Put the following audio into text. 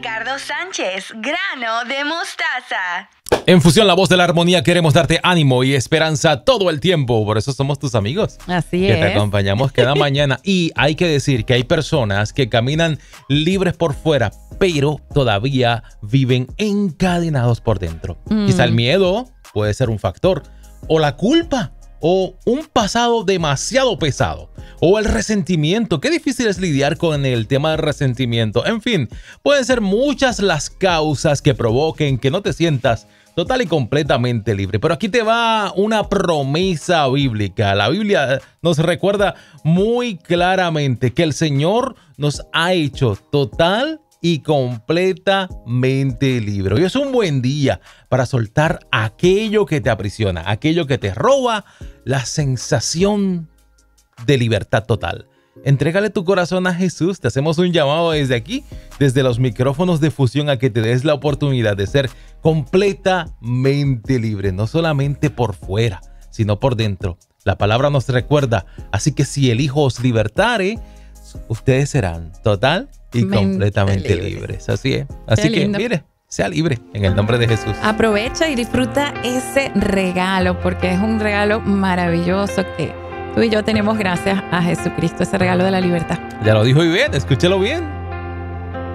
Ricardo Sánchez, grano de mostaza. En Fusión, la voz de la armonía, queremos darte ánimo y esperanza todo el tiempo. Por eso somos tus amigos. Así que es. te acompañamos cada mañana. Y hay que decir que hay personas que caminan libres por fuera, pero todavía viven encadenados por dentro. Quizá el miedo puede ser un factor, o la culpa, o un pasado demasiado pesado, o el resentimiento. Qué difícil es lidiar con el tema del resentimiento. En fin, pueden ser muchas las causas que provoquen que no te sientas total y completamente libre. Pero aquí te va una promesa bíblica. La Biblia nos recuerda muy claramente que el Señor nos ha hecho total y completamente libre. Hoy es un buen día para soltar aquello que te aprisiona, aquello que te roba la sensación de libertad total. Entrégale tu corazón a Jesús. Te hacemos un llamado desde aquí, desde los micrófonos de Fusión, a que te des la oportunidad de ser completamente libre, no solamente por fuera, sino por dentro. La palabra nos recuerda, así que si el Hijo os libertare, ustedes serán total y completamente libres. Así es. Así que mire, sea libre en el nombre de Jesús. Aprovecha y disfruta ese regalo, porque es un regalo maravilloso que tú y yo tenemos gracias a Jesucristo, ese regalo de la libertad. Ya lo dijo bien, escúchelo bien.